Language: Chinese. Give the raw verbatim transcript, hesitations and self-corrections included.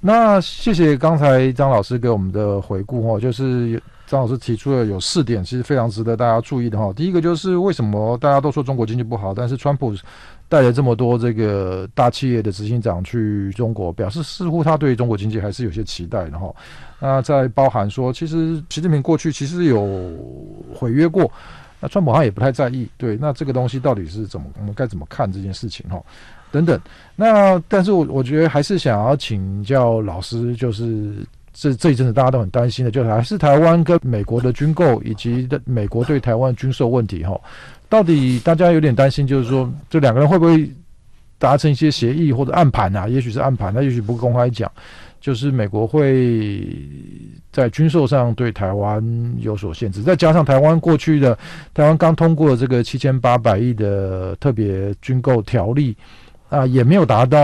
那谢谢刚才张老师给我们的回顾哦，就是张老师提出了有四点，其实非常值得大家注意的哈。第一个就是为什么大家都说中国经济不好，但是川普带了这么多这个大企业的执行长去中国，表示似乎他对中国经济还是有些期待的哈。那再包含说，其实习近平过去其实有毁约过，那川普好像也不太在意。对，那这个东西到底是怎么，我们该怎么看这件事情哈？等等。那但是我我觉得还是想要请教老师，就是这这一阵子大家都很担心的，就是还是台湾跟美国的军购以及美国对台湾军售问题哈，到底大家有点担心，就是说这两个人会不会达成一些协议或者暗盘啊？也许是暗盘，那也许不公开讲，就是美国会在军售上对台湾有所限制，再加上台湾过去的台湾刚通过这个七千八百亿的特别军购条例啊，也没有达到